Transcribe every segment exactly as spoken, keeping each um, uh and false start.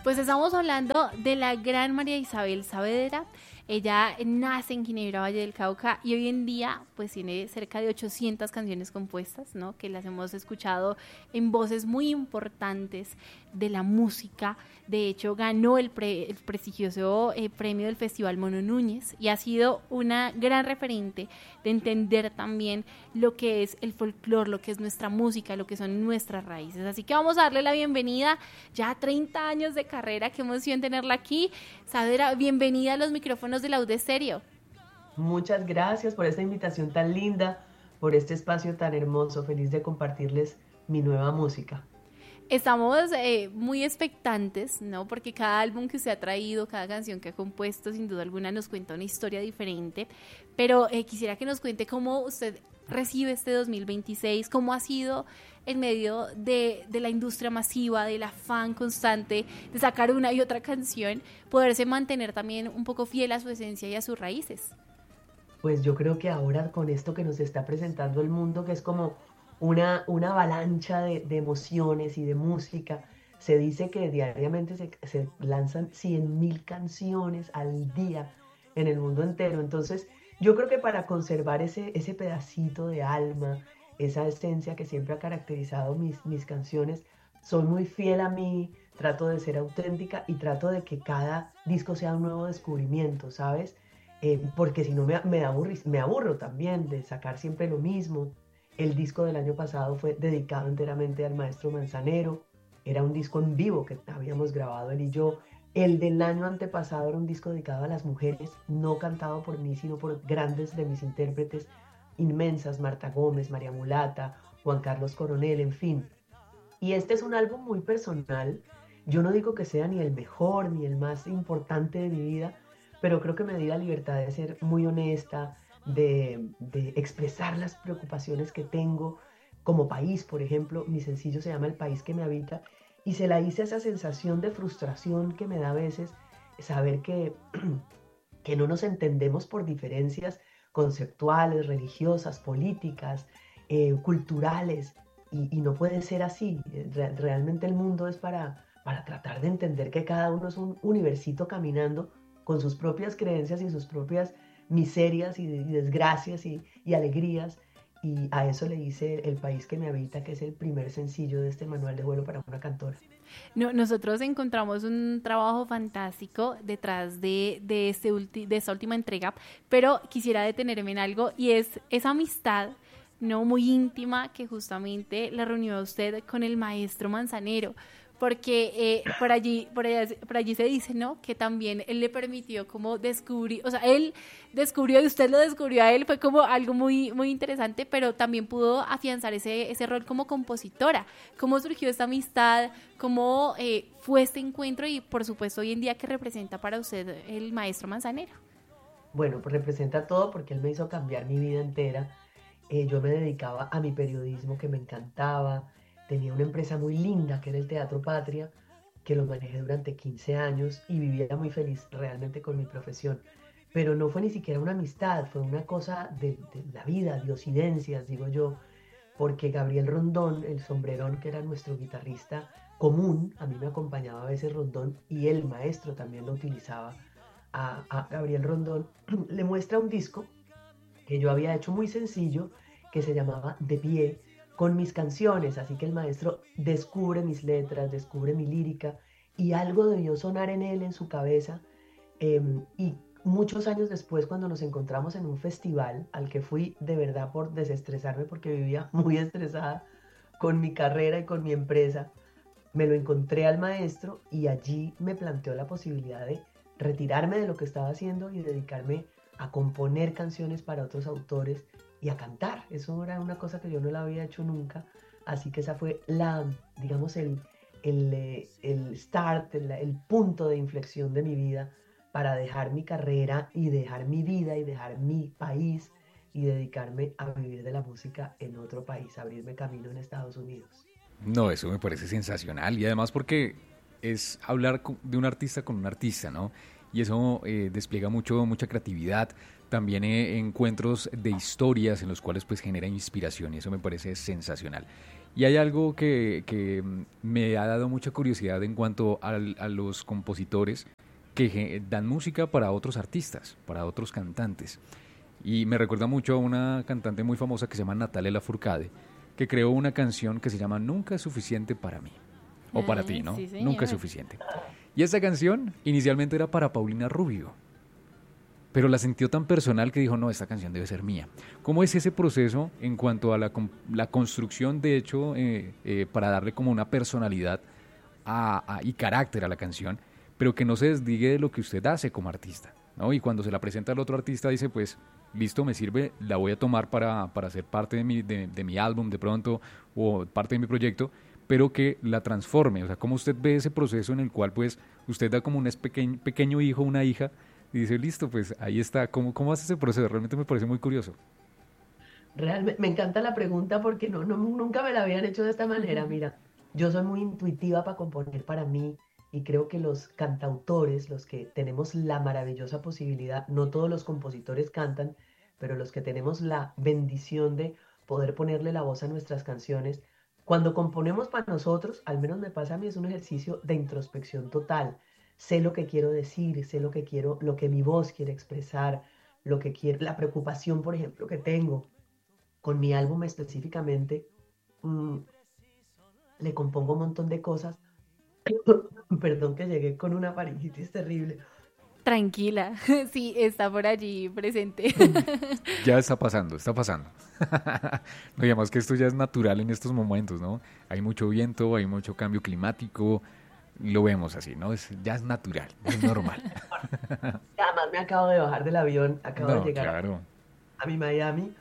Pues estamos hablando de la gran María Isabel Saavedra. Ella nace en Ginebra, Valle del Cauca, y hoy en día pues tiene cerca de ochocientas canciones compuestas, ¿no? Que las hemos escuchado en voces muy importantes de la música. De hecho, ganó el, pre, el prestigioso eh, premio del Festival Mono Núñez y ha sido una gran referente de entender también lo que es el folclore, lo que es nuestra música, lo que son nuestras raíces. Así que vamos a darle la bienvenida, ya a treinta años de carrera, qué emoción tenerla aquí. Saavedra, bienvenida a los micrófonos de Laude Estéreo. Muchas gracias por esta invitación tan linda, por este espacio tan hermoso. Feliz de compartirles mi nueva música. Estamos eh, muy expectantes, ¿no? Porque cada álbum que usted ha traído, cada canción que ha compuesto, sin duda alguna nos cuenta una historia diferente. Pero eh, quisiera que nos cuente cómo usted recibe este dos mil veintiséis, cómo ha sido en medio de, de la industria masiva, del afán constante de sacar una y otra canción, poderse mantener también un poco fiel a su esencia y a sus raíces. Pues yo creo que ahora con esto que nos está presentando el mundo, que es como una, una avalancha de, de emociones y de música, se dice que diariamente se, se lanzan cien mil canciones al día en el mundo entero. Entonces yo creo que para conservar ese, ese pedacito de alma, esa esencia que siempre ha caracterizado mis, mis canciones, soy muy fiel a mí, trato de ser auténtica y trato de que cada disco sea un nuevo descubrimiento, ¿sabes? Eh, porque si no me, me, aburri, me aburro también de sacar siempre lo mismo. El disco del año pasado fue dedicado enteramente al maestro Manzanero, era un disco en vivo que habíamos grabado él y yo. El del año antepasado era un disco dedicado a las mujeres, no cantado por mí, sino por grandes de mis intérpretes inmensas, Marta Gómez, María Mulata, Juan Carlos Coronel, en fin. Y este es un álbum muy personal. Yo no digo que sea ni el mejor ni el más importante de mi vida, pero creo que me di la libertad de ser muy honesta, de, de expresar las preocupaciones que tengo como país. Por ejemplo, mi sencillo se llama El país que me habita y se la hice a esa sensación de frustración que me da a veces saber que, que no nos entendemos por diferencias conceptuales, religiosas, políticas, eh, culturales, y, y no puede ser así. Re- realmente el mundo es para, para tratar de entender que cada uno es un universito caminando con sus propias creencias y sus propias miserias y, y desgracias y, y alegrías. Y a eso le hice El país que me habita, que es el primer sencillo de este manual de vuelo para una cantora. No, nosotros encontramos un trabajo fantástico detrás de, de, este ulti, de esta última entrega, pero quisiera detenerme en algo y es esa amistad no muy íntima que justamente la reunió a usted con el maestro Manzanero, porque eh, por allí por allá, por allí se dice, ¿no? Que también él le permitió como descubrir, o sea, él descubrió y usted lo descubrió a él, fue como algo muy muy interesante, pero también pudo afianzar ese ese rol como compositora. ¿Cómo surgió esta amistad? ¿Cómo eh, fue este encuentro? Y por supuesto hoy en día, ¿qué representa para usted el maestro Manzanero? Bueno, pues representa todo porque él me hizo cambiar mi vida entera. Eh, yo me dedicaba a mi periodismo que me encantaba. Tenía una empresa muy linda que era el Teatro Patria, que lo manejé durante quince años y vivía muy feliz realmente con mi profesión. Pero no fue ni siquiera una amistad, fue una cosa de, de la vida, diosidencias, digo yo, porque Gabriel Rondón, el sombrerón que era nuestro guitarrista común, a mí me acompañaba a veces Rondón y el maestro también lo utilizaba a, a Gabriel Rondón, le muestra un disco que yo había hecho muy sencillo, que se llamaba De Pie, con mis canciones, así que el maestro descubre mis letras, descubre mi lírica, y algo debió sonar en él, en su cabeza, eh, y muchos años después, cuando nos encontramos en un festival al que fui de verdad por desestresarme, porque vivía muy estresada con mi carrera y con mi empresa, me lo encontré al maestro y allí me planteó la posibilidad de retirarme de lo que estaba haciendo y dedicarme a componer canciones para otros autores y a cantar. Eso era una cosa que yo no la había hecho nunca. Así que esa fue la, digamos, el, el, eh, el start, el, el punto de inflexión de mi vida para dejar mi carrera y dejar mi vida y dejar mi país y dedicarme a vivir de la música en otro país, abrirme camino en Estados Unidos. No, eso me parece sensacional y además porque es hablar de un artista con un artista, ¿no? Y eso eh, despliega mucho, mucha creatividad, también eh, encuentros de historias en los cuales pues genera inspiración y eso me parece sensacional. Y hay algo que, que me ha dado mucha curiosidad en cuanto a, a los compositores que dan música para otros artistas, para otros cantantes. Y me recuerda mucho a una cantante muy famosa que se llama Natalia Lafourcade, que creó una canción que se llama Nunca es suficiente para mí. O para Ay, ti, ¿no? sí, Nunca es señor. suficiente. Y esa canción inicialmente era para Paulina Rubio, pero la sintió tan personal que dijo, no, esta canción debe ser mía. ¿Cómo es ese proceso en cuanto a la, la construcción, de hecho, eh, eh, para darle como una personalidad a, a, y carácter a la canción, pero que no se desdigue de lo que usted hace como artista, ¿no? Y cuando se la presenta al otro artista dice, pues, listo, me sirve, la voy a tomar para, para ser parte de mi, de, de mi álbum de pronto, o parte de mi proyecto, pero que la transforme. O sea, ¿cómo usted ve ese proceso en el cual, pues, usted da como un pequeño, pequeño hijo, una hija, y dice, listo, pues, ahí está. ¿Cómo, cómo hace ese proceso? Realmente me parece muy curioso. Realmente me encanta la pregunta porque no, no, nunca me la habían hecho de esta manera. Mira, yo soy muy intuitiva para componer para mí y creo que los cantautores, los que tenemos la maravillosa posibilidad, no todos los compositores cantan, pero los que tenemos la bendición de poder ponerle la voz a nuestras canciones, cuando componemos para nosotros, al menos me pasa a mí, es un ejercicio de introspección total. Sé lo que quiero decir, sé lo que quiero, lo que mi voz quiere expresar, lo que quiere, la preocupación, por ejemplo, que tengo con mi álbum específicamente, mmm, le compongo un montón de cosas. Perdón que llegué con una faringitis terrible. Tranquila, sí, está por allí presente. Ya está pasando, está pasando. No, digamos que esto ya es natural en estos momentos, ¿no? Hay mucho viento, hay mucho cambio climático, lo vemos así, ¿no? Es, ya es natural, es normal. Además me acabo de bajar del avión, acabo de No, llegar claro. a, a mi Miami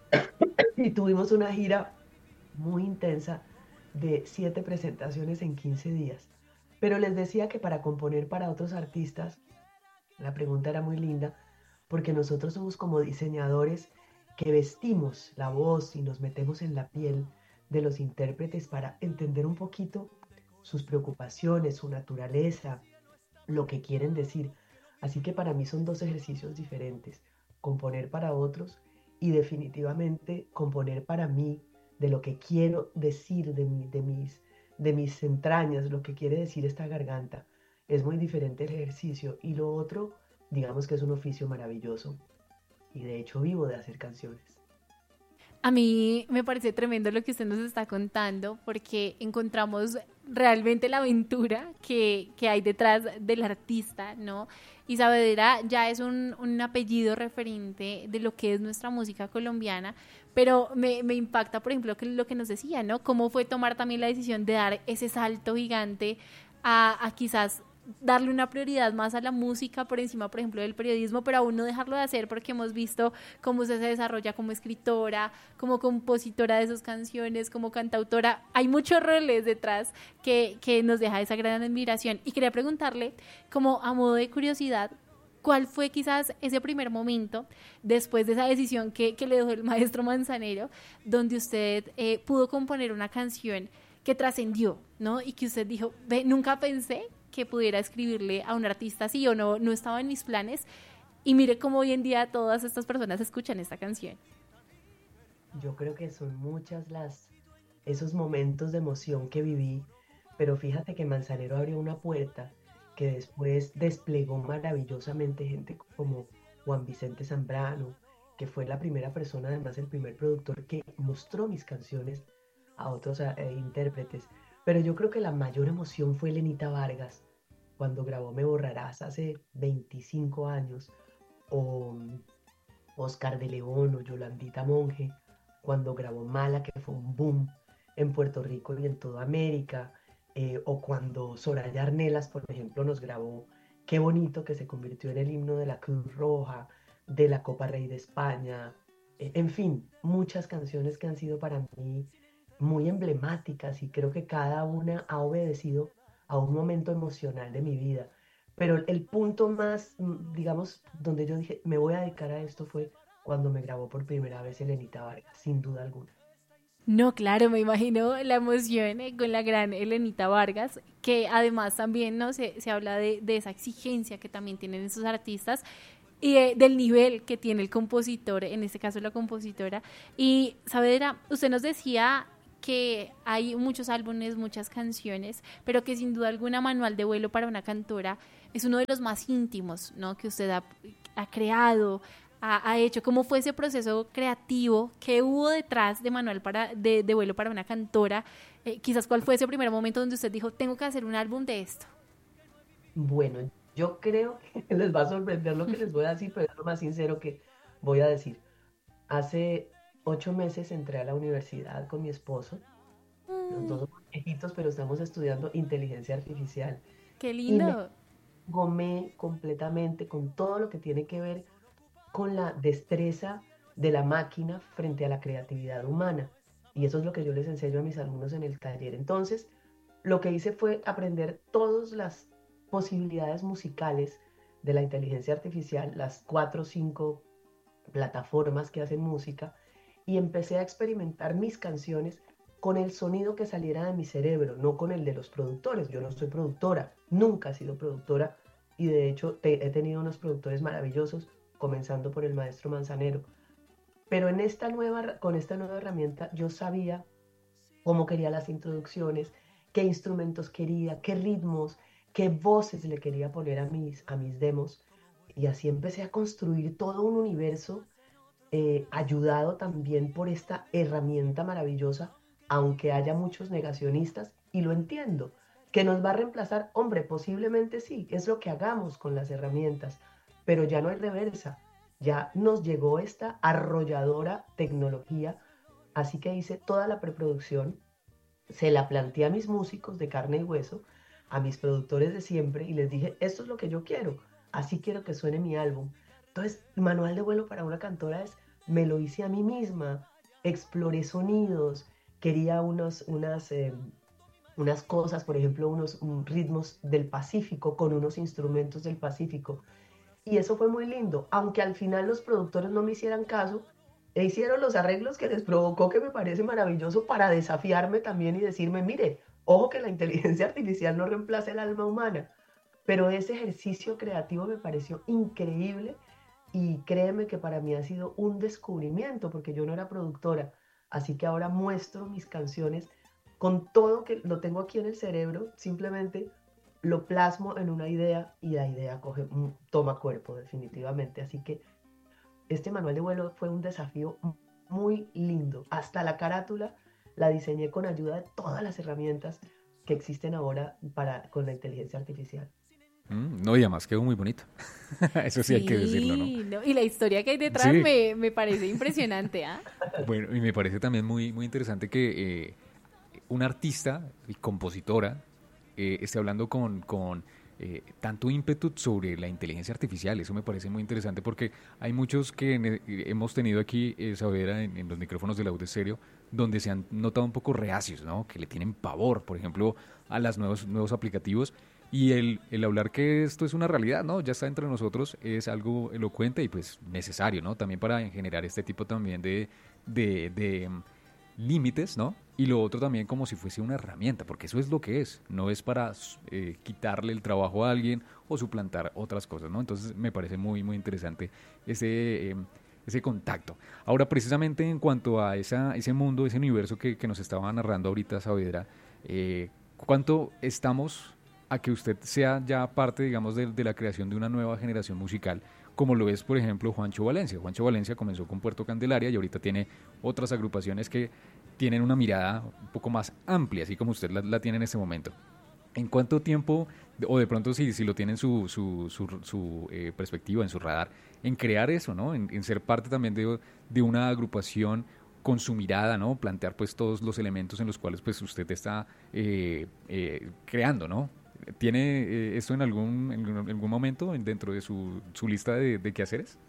y tuvimos una gira muy intensa de siete presentaciones en quince días. Pero les decía que para componer para otros artistas, la pregunta era muy linda, porque nosotros somos como diseñadores que vestimos la voz y nos metemos en la piel de los intérpretes para entender un poquito sus preocupaciones, su naturaleza, lo que quieren decir. Así que para mí son dos ejercicios diferentes, componer para otros y definitivamente componer para mí de lo que quiero decir, de, mi, de, mis, de mis entrañas, lo que quiere decir esta garganta. Es muy diferente el ejercicio. Y lo otro, digamos que es un oficio maravilloso. Y de hecho vivo de hacer canciones. A mí me parece tremendo lo que usted nos está contando porque encontramos realmente la aventura que, que hay detrás del artista, ¿no? Y Saavedra ya es un, un apellido referente de lo que es nuestra música colombiana, pero me, me impacta, por ejemplo, que lo que nos decía, ¿no? Cómo fue tomar también la decisión de dar ese salto gigante a, a quizás darle una prioridad más a la música por encima, por ejemplo, del periodismo, pero aún no dejarlo de hacer porque hemos visto cómo usted se desarrolla como escritora, como compositora de sus canciones, como cantautora. Hay muchos roles detrás que, que nos deja esa gran admiración. Y quería preguntarle, como a modo de curiosidad, ¿cuál fue quizás ese primer momento después de esa decisión que, que le dejó el maestro Manzanero, donde usted eh, pudo componer una canción que trascendió, ¿no? Y que usted dijo, ve, nunca pensé que pudiera escribirle a un artista así, o no, no estaba en mis planes, y mire cómo hoy en día todas estas personas escuchan esta canción? Yo creo que son muchas las esos momentos de emoción que viví, pero fíjate que Manzanero abrió una puerta que después desplegó maravillosamente gente como Juan Vicente Zambrano, que fue la primera persona, además el primer productor que mostró mis canciones a otros eh, intérpretes. Pero yo creo que la mayor emoción fue Lenita Vargas, cuando grabó Me Borrarás hace veinticinco años, o Oscar de León o Yolandita Monge, cuando grabó Mala, que fue un boom en Puerto Rico y en toda América, eh, o cuando Soraya Arnelas, por ejemplo, nos grabó Qué bonito, que se convirtió en el himno de la Cruz Roja, de la Copa Rey de España, eh, en fin, muchas canciones que han sido para mí muy emblemáticas y creo que cada una ha obedecido a un momento emocional de mi vida. Pero el punto más, digamos, donde yo dije, me voy a dedicar a esto fue cuando me grabó por primera vez Elenita Vargas, sin duda alguna. No, claro, me imagino la emoción eh, con la gran Elenita Vargas, que además también no se, se habla de, de esa exigencia que también tienen esos artistas y de, del nivel que tiene el compositor, en este caso la compositora. Y Saavedra, usted nos decía que hay muchos álbumes, muchas canciones, pero que sin duda alguna Manual de Vuelo para una Cantora es uno de los más íntimos, ¿no? Que usted ha, ha creado, ha, ha hecho. ¿Cómo fue ese proceso creativo? ¿Qué hubo detrás de Manual para, de, de Vuelo para una Cantora? Eh, quizás, ¿cuál fue ese primer momento donde usted dijo, tengo que hacer un álbum de esto? Bueno, yo creo que les va a sorprender lo que les voy a decir, pero es lo más sincero que voy a decir. Hace ocho meses entré a la universidad con mi esposo. Los Mm, dos somos viejitos, pero estamos estudiando inteligencia artificial. qué Y me lindo. gomé completamente con todo lo que tiene que ver con la destreza de la máquina frente a la creatividad humana. Y eso es lo que yo les enseño a mis alumnos en el taller. Entonces, lo que hice fue aprender todas las posibilidades musicales de la inteligencia artificial, las cuatro o cinco plataformas que hacen música, y empecé a experimentar mis canciones con el sonido que saliera de mi cerebro, no con el de los productores. Yo no soy productora, nunca he sido productora, y de hecho te, he tenido unos productores maravillosos, comenzando por el maestro Manzanero. Pero en esta nueva, con esta nueva herramienta yo sabía cómo quería las introducciones, qué instrumentos quería, qué ritmos, qué voces le quería poner a mis, a mis demos. Y así empecé a construir todo un universo, eh, ayudado también por esta herramienta maravillosa, aunque haya muchos negacionistas, y lo entiendo, que nos va a reemplazar, hombre, posiblemente sí, es lo que hagamos con las herramientas, pero ya no hay reversa, ya nos llegó esta arrolladora tecnología, así que hice toda la preproducción, se la planteé a mis músicos de carne y hueso, a mis productores de siempre, y les dije, esto es lo que yo quiero, así quiero que suene mi álbum. Entonces, Manual de Vuelo para una Cantora es, me lo hice a mí misma, exploré sonidos, quería unos, unas, eh, unas cosas, por ejemplo, unos um, ritmos del Pacífico con unos instrumentos del Pacífico. Y eso fue muy lindo, aunque al final los productores no me hicieran caso, e hicieron los arreglos que les provocó, que me parece maravilloso, para desafiarme también y decirme, mire, ojo que la inteligencia artificial no reemplaza el alma humana, pero ese ejercicio creativo me pareció increíble, y créeme que para mí ha sido un descubrimiento, porque yo no era productora, así que ahora muestro mis canciones con todo que lo tengo aquí en el cerebro, simplemente lo plasmo en una idea y la idea coge, mm, toma cuerpo definitivamente. Así que este manual de vuelo fue un desafío muy lindo. Hasta la carátula la diseñé con ayuda de todas las herramientas que existen ahora para, con la inteligencia artificial. Mm, no, y además quedó muy bonito. Eso sí hay que decirlo, ¿no? Sí, no, y la historia que hay detrás Sí, me, me parece impresionante, ¿ah? bueno, y me parece también muy, muy interesante que eh, una artista y compositora eh, esté hablando con, con eh, tanto ímpetu sobre la inteligencia artificial. Eso me parece muy interesante porque hay muchos que ne- hemos tenido aquí, eh, Saavedra, en, en los micrófonos de la U de Stereo, donde se han notado un poco reacios, ¿no? Que le tienen pavor, por ejemplo, a los nuevos, nuevos aplicativos. Y el, el hablar que esto es una realidad, ¿no? Ya está entre nosotros, es algo elocuente y pues necesario, ¿no? También para generar este tipo también de, de, de mm, límites, ¿no? Y lo otro también como si fuese una herramienta, porque eso es lo que es, no es para eh, quitarle el trabajo a alguien o suplantar otras cosas, ¿no? Entonces me parece muy, muy interesante ese, eh, ese contacto. Ahora, precisamente en cuanto a esa, ese mundo, ese universo que, que nos estaba narrando ahorita Saavedra, eh, ¿cuánto estamos a que usted sea ya parte, digamos, de, de la creación de una nueva generación musical, como lo es, por ejemplo, Juancho Valencia? Juancho Valencia comenzó con Puerto Candelaria y ahorita tiene otras agrupaciones que tienen una mirada un poco más amplia, así como usted la, la tiene en este momento. ¿En cuánto tiempo, o de pronto si, si lo tiene en su, su, su, su eh, perspectiva, en su radar, en crear eso, ¿no? En, en ser parte también de, de una agrupación con su mirada, ¿no? Plantear pues todos los elementos en los cuales pues usted está eh, eh, creando, ¿no? ¿Tiene eh, esto en algún, en algún momento en- dentro de su, su lista de, de quehaceres?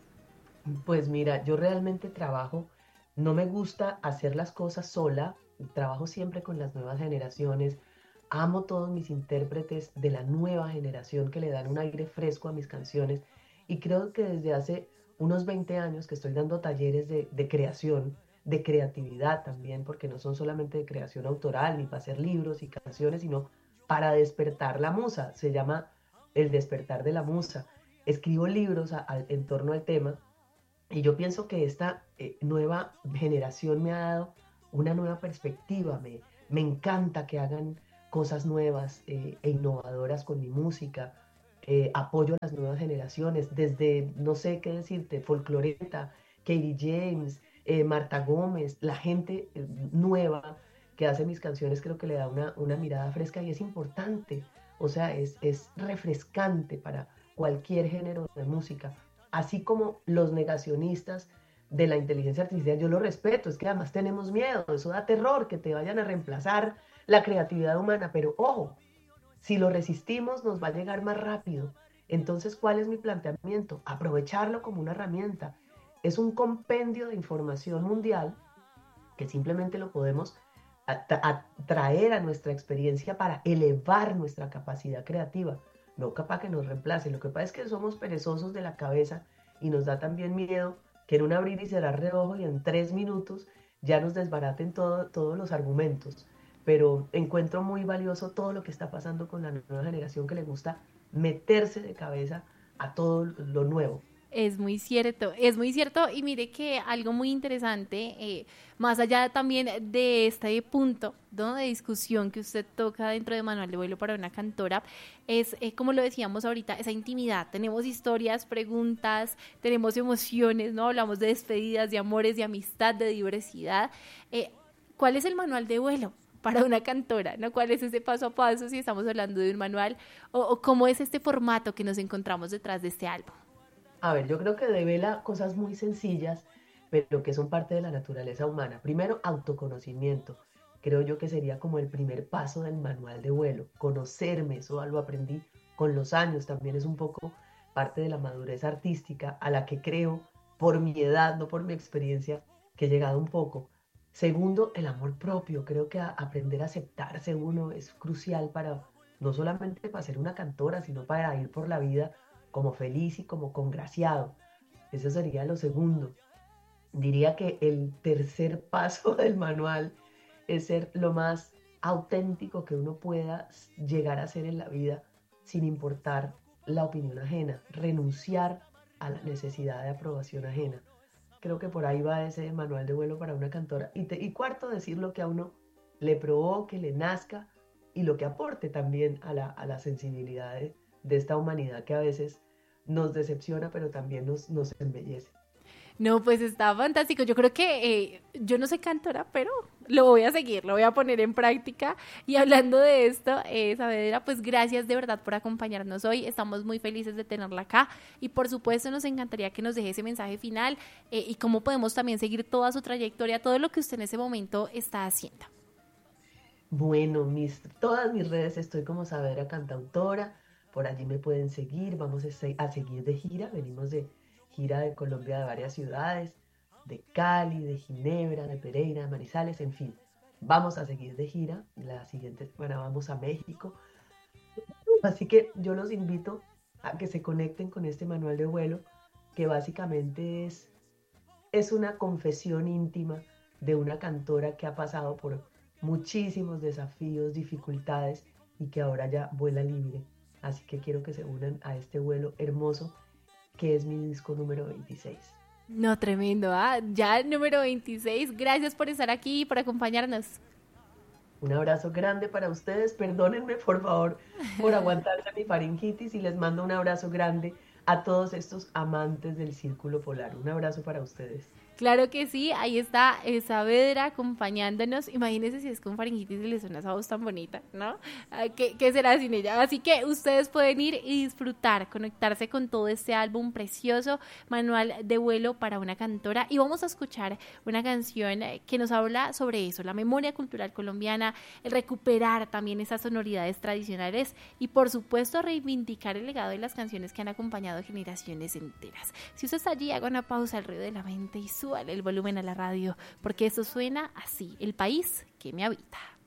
Pues mira, yo realmente trabajo, no me gusta hacer las cosas sola, trabajo siempre con las nuevas generaciones, amo todos mis intérpretes de la nueva generación que le dan un aire fresco a mis canciones, y creo que desde hace unos veinte años que estoy dando talleres de, de creación, de creatividad también, porque no son solamente de creación autoral ni para hacer libros y canciones, sino para despertar la musa, se llama el despertar de la musa. Escribo libros a- al- en torno al tema, y yo pienso que esta eh, nueva generación me ha dado una nueva perspectiva. Me, me encanta que hagan cosas nuevas eh, e innovadoras con mi música. Eh, apoyo a las nuevas generaciones, desde, no sé qué decirte, Folcloreta, Katie James, eh, Marta Gómez, la gente eh, nueva que hace mis canciones, creo que le da una, una mirada fresca y es importante, o sea, es, es refrescante para cualquier género de música, así como los negacionistas de la inteligencia artificial, yo lo respeto, es que además tenemos miedo, eso da terror, que te vayan a reemplazar la creatividad humana, pero ojo, si lo resistimos nos va a llegar más rápido. Entonces, ¿cuál es mi planteamiento? Aprovecharlo como una herramienta. Es un compendio de información mundial que simplemente lo podemos atraer a nuestra experiencia para elevar nuestra capacidad creativa. No capaz que nos reemplace. Lo que pasa es que somos perezosos de la cabeza y nos da también miedo que en un abrir y cerrar de ojo y en tres minutos ya nos desbaraten todo, todos los argumentos. Pero encuentro muy valioso todo lo que está pasando con la nueva generación que le gusta meterse de cabeza a todo lo nuevo. Es muy cierto, es muy cierto y mire que algo muy interesante, eh, más allá también de este punto, ¿no?, de discusión que usted toca dentro de Manual de Vuelo para una cantora, es eh, como lo decíamos ahorita, esa intimidad. Tenemos historias, preguntas, tenemos emociones, ¿no? Hablamos de despedidas, de amores, de amistad, de diversidad. Eh, ¿Cuál es el Manual de Vuelo para una cantora, ¿no? ¿Cuál es ese paso a paso si estamos hablando de un manual? O, o ¿cómo es este formato que nos encontramos detrás de este álbum? A ver, yo creo que devela cosas muy sencillas, pero que son parte de la naturaleza humana. Primero, autoconocimiento. Creo yo que sería como el primer paso del Manual de Vuelo. Conocerme, eso lo aprendí con los años. También es un poco parte de la madurez artística a la que creo, por mi edad, no por mi experiencia, que he llegado un poco. Segundo, el amor propio. Creo que a aprender a aceptarse uno es crucial para, no solamente para ser una cantora, sino para ir por la vida como feliz y como congraciado. Eso sería lo segundo. Diría que el tercer paso del manual es ser lo más auténtico que uno pueda llegar a ser en la vida sin importar la opinión ajena, renunciar a la necesidad de aprobación ajena. Creo que por ahí va ese Manual de Vuelo para una cantora. Y, te, y cuarto, decir lo que a uno le provoque, le nazca y lo que aporte también a la, a la sensibilidad de, de esta humanidad que a veces nos decepciona, pero también nos, nos embellece. No, pues está fantástico. Yo creo que eh, yo no soy cantora, pero lo voy a seguir, lo voy a poner en práctica. Y hablando de esto, eh, Saavedra, pues gracias de verdad por acompañarnos hoy. Estamos muy felices de tenerla acá y por supuesto nos encantaría que nos deje ese mensaje final eh, y cómo podemos también seguir toda su trayectoria, todo lo que usted en ese momento está haciendo. Bueno, mis, todas mis redes estoy como Saavedra Cantautora. Por allí me pueden seguir. Vamos a, se a seguir de gira. Venimos de gira de Colombia, de varias ciudades, de Cali, de Ginebra, de Pereira, de Manizales, en fin. Vamos a seguir de gira. La siguiente semana vamos a México. Así que yo los invito a que se conecten con este Manual de Vuelo, que básicamente es, es una confesión íntima de una cantora que ha pasado por muchísimos desafíos, dificultades y que ahora ya vuela libre. Así que quiero que se unan a este vuelo hermoso que es mi disco número veintiséis. No, tremendo, ¿ah? Ya el número veintiséis. Gracias por estar aquí y por acompañarnos. Un abrazo grande para ustedes. Perdónenme, por favor, por aguantarse mi faringitis y les mando un abrazo grande a todos estos amantes del Círculo Polar. Un abrazo para ustedes. Claro que sí, ahí está Saavedra acompañándonos. Imagínense si es con faringitis y le suena esa voz tan bonita, ¿no? ¿Qué, ¿Qué será sin ella? Así que ustedes pueden ir y disfrutar, conectarse con todo este álbum precioso, Manual de Vuelo para una cantora. Y vamos a escuchar una canción que nos habla sobre eso, la memoria cultural colombiana, el recuperar también esas sonoridades tradicionales y por supuesto reivindicar el legado de las canciones que han acompañado generaciones enteras. Si usted está allí, haga una pausa al ruido de la mente y su el volumen a la radio, porque eso suena así, el país que me habita.